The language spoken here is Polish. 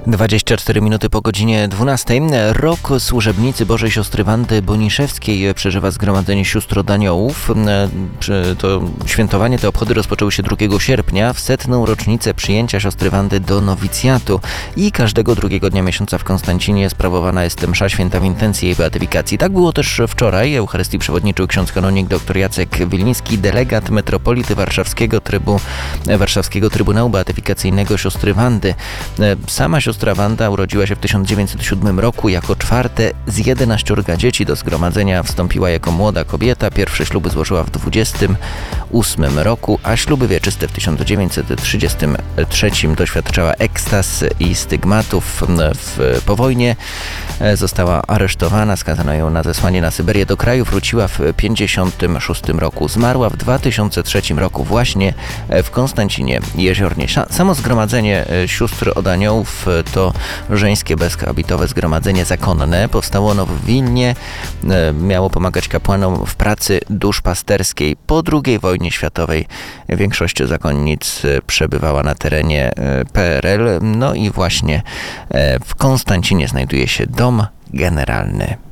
24 minuty po godzinie 12. Rok służebnicy Bożej Siostry Wandy Boniszewskiej przeżywa Zgromadzenie Sióstr od Aniołów. To świętowanie, te obchody rozpoczęły się 2 sierpnia w 100. rocznicę przyjęcia siostry Wandy do nowicjatu i każdego drugiego dnia miesiąca w Konstancinie sprawowana jest msza święta w intencji jej beatyfikacji. Tak było też wczoraj. Eucharystii przewodniczył ksiądz kanonik dr Jacek Wiliński, delegat metropolity Warszawskiego Trybunału Beatyfikacyjnego siostry Wandy. Sama siostra Wanda urodziła się w 1907 roku. Jako czwarte z 11 dzieci do zgromadzenia wstąpiła jako młoda kobieta. Pierwsze śluby złożyła w 1928 roku, a śluby wieczyste w 1933 doświadczała ekstaz i stygmatów. Po wojnie została aresztowana, skazano ją na zesłanie na Syberię. Do kraju wróciła w 1956 roku. Zmarła w 2003 roku właśnie w Konstancinie Jeziornie. Samo zgromadzenie sióstr od Aniołów to żeńskie bezhabitowe zgromadzenie zakonne. Powstało ono w Wilnie. Miało pomagać kapłanom w pracy duszpasterskiej. Po II wojnie światowej większość zakonnic przebywała na terenie PRL. No i właśnie w Konstancinie znajduje się dom generalny.